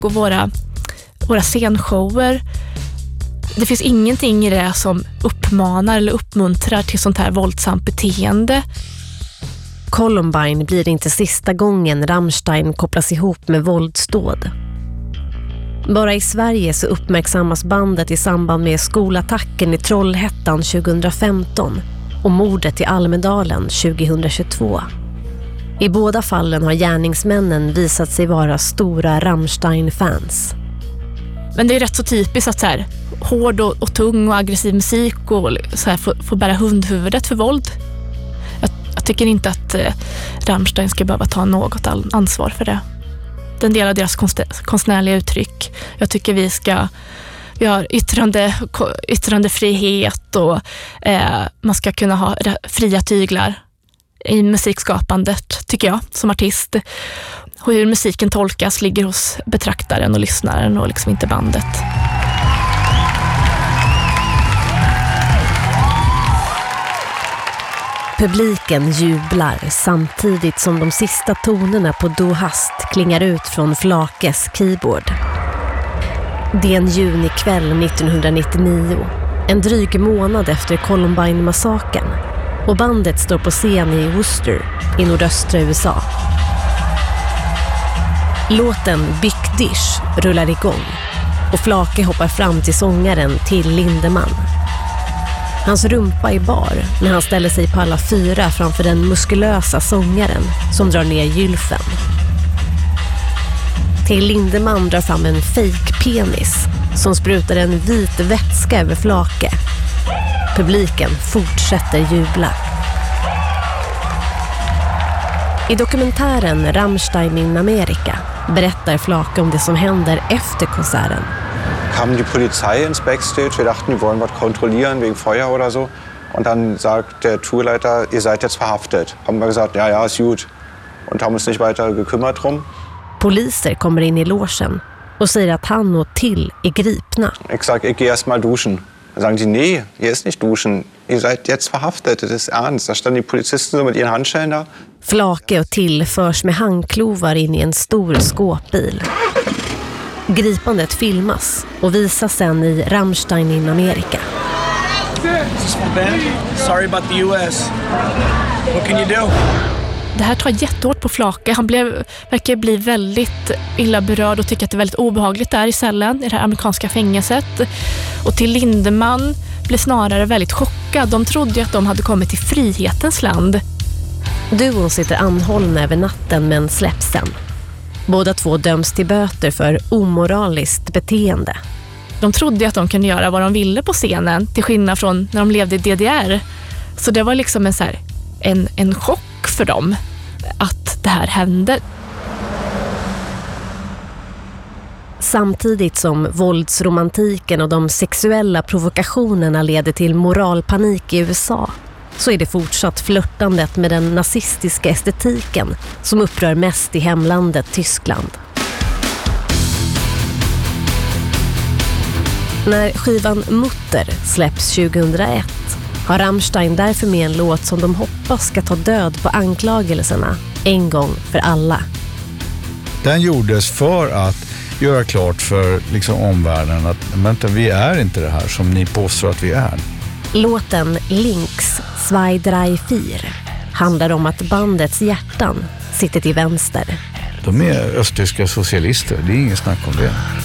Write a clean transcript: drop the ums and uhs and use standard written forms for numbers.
och våra scenshower. Det finns ingenting i det som uppmanar eller uppmuntrar till sånt här våldsamt beteende. Columbine blir inte sista gången Rammstein kopplas ihop med våldsdåd. Bara i Sverige så uppmärksammas bandet i samband med skolattacken i Trollhättan 2015 och mordet i Almedalen 2022. I båda fallen har gärningsmännen visat sig vara stora Rammstein-fans. Men det är rätt så typiskt att så här, hård och tung och aggressiv musik och så här får bära hundhuvudet för våld. Jag tycker inte att Rammstein ska behöva ta något ansvar för det. Det är en del av deras konstnärliga uttryck. Jag tycker vi har yttrandefrihet och man ska kunna ha fria tyglar i musikskapandet, tycker jag, som artist. Och hur musiken tolkas ligger hos betraktaren och lyssnaren och liksom inte bandet. Publiken jublar samtidigt som de sista tonerna på Do Hast klingar ut från Flakes keyboard. Det är en junikväll 1999, en dryg månad efter Columbine-massakern, och bandet står på scen i Worcester i nordöstra USA. Låten Big Dish rullar igång och Flake hoppar fram till sångaren Till Lindemann. Hans rumpa är bar när han ställer sig på alla fyra framför den muskulösa sångaren som drar ner gylfen. Till Lindemann drar fram en fake-penis som sprutar en vit vätska över Flake. Publiken fortsätter jubla. I dokumentären Rammstein in Amerika berättar Flake om det som händer efter konserten. Kam die Polizei ins Backstage, wir dachten, die wollen was kontrollieren wegen Feuer oder so. Und dann sagt der Tourleiter, ihr seid jetzt verhaftet. Haben wir gesagt, ja, ist gut. Und haben uns nicht weiter gekümmert drum. Poliser kommer in i logen och säger att han och Till är gripna. Ich sag, ich gehe erst mal duschen. Dann sagen die, nee, hier ist nicht duschen. Ihr seid jetzt verhaftet, das ist ernst. Da standen die Polizisten so mit ihren Handschellen da. Flake och Till förs med handklovar in i en stor skåpbil. Gripandet filmas och visas sen i Rammstein in Amerika. Sorry about the US. What can you do? Det här tar jättehårt på Flake. Han verkar bli väldigt illa berörd och tycker att det är väldigt obehagligt där i cellen, i det här amerikanska fängelset. Och Till Lindemann blir snarare väldigt chockad. De trodde ju att de hade kommit till frihetens land. Duon sitter anhållna över natten men släpps sen. Båda två döms till böter för omoraliskt beteende. De trodde att de kunde göra vad de ville på scenen, till skillnad från när de levde i DDR. Så det var liksom en chock för dem att det här hände. Samtidigt som våldsromantiken och de sexuella provokationerna leder till moralpanik i USA, så är det fortsatt flörtandet med den nazistiska estetiken som upprör mest i hemlandet Tyskland. När skivan Mutter släpps 2001 har Rammstein därför med en låt som de hoppas ska ta död på anklagelserna en gång för alla. Den gjordes för att göra klart för omvärlden att vi är inte det här som ni påstår att vi är. Låten Links 2, 3, 4 handlar om att bandets hjärtan sitter till vänster. De är östtyska socialister, det är ingen snack om det.